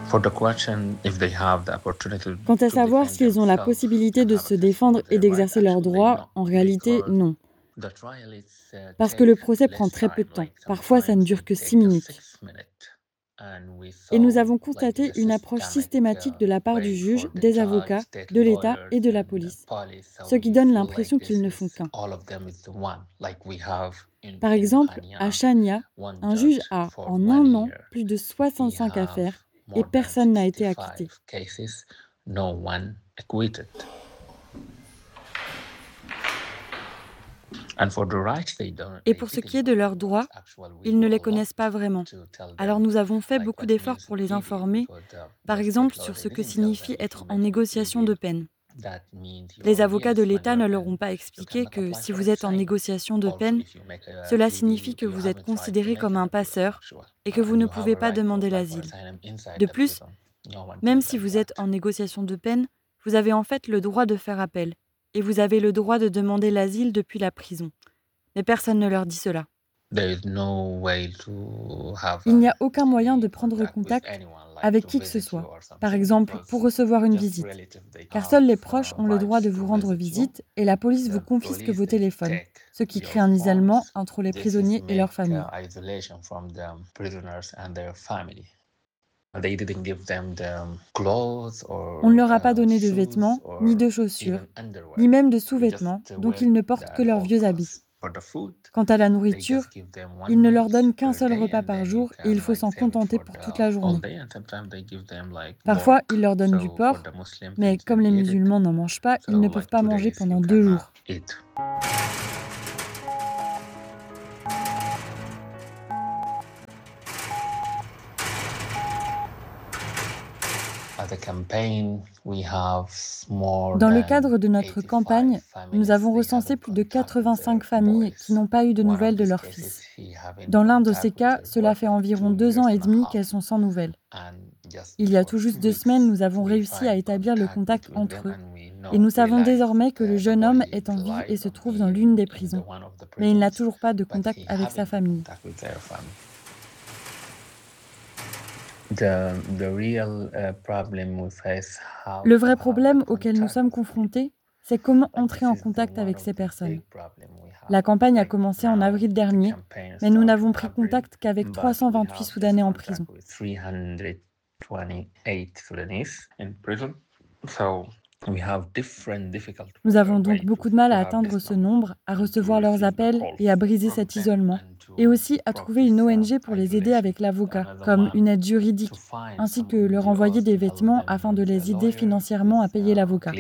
Quant à savoir s'ils ont la possibilité de se défendre et d'exercer leurs droits, en réalité, non. Parce que le procès prend très peu de temps. Parfois, ça ne dure que 6 minutes. Et nous avons constaté une approche systématique de la part du juge, des avocats, de l'État et de la police, ce qui donne l'impression qu'ils ne font qu'un. Par exemple, à Chania, un juge a, en un an, plus de 65 affaires et personne n'a été acquitté. Et pour ce qui est de leurs droits, ils ne les connaissent pas vraiment. Alors nous avons fait beaucoup d'efforts pour les informer, par exemple sur ce que signifie être en négociation de peine. Les avocats de l'État ne leur ont pas expliqué que si vous êtes en négociation de peine, cela signifie que vous êtes considéré comme un passeur et que vous ne pouvez pas demander l'asile. De plus, même si vous êtes en négociation de peine, vous avez en fait le droit de faire appel et vous avez le droit de demander l'asile depuis la prison. Mais personne ne leur dit cela. Il n'y a aucun moyen de prendre contact avec qui que ce soit, par exemple pour recevoir une visite, car seuls les proches ont le droit de vous rendre visite et la police vous confisque vos téléphones, ce qui crée un isolement entre les prisonniers et leurs familles. On ne leur a pas donné de vêtements, ni de chaussures, ni même de sous-vêtements, donc ils ne portent que leurs vieux habits. Quant à la nourriture, ils ne leur donnent qu'un seul repas par jour et il faut s'en contenter pour toute la journée. Parfois, ils leur donnent du porc, mais comme les musulmans n'en mangent pas, ils ne peuvent pas manger pendant 2 jours. Dans le cadre de notre campagne, nous avons recensé plus de 85 familles qui n'ont pas eu de nouvelles de leur fils. Dans l'un de ces cas, cela fait environ 2 ans et demi qu'elles sont sans nouvelles. Il y a tout juste 2 semaines, nous avons réussi à établir le contact entre eux. Et nous savons désormais que le jeune homme est en vie et se trouve dans l'une des prisons. Mais il n'a toujours pas de contact avec sa famille. Le vrai problème auquel nous sommes confrontés, c'est comment entrer en contact avec ces personnes. La campagne a commencé en avril dernier, mais nous n'avons pris contact qu'avec 328 Soudanais en prison. Nous avons donc beaucoup de mal à atteindre ce nombre, à recevoir leurs appels et à briser cet isolement, et aussi à trouver une ONG pour les aider avec l'avocat, comme une aide juridique, ainsi que leur envoyer des vêtements afin de les aider financièrement à payer l'avocat.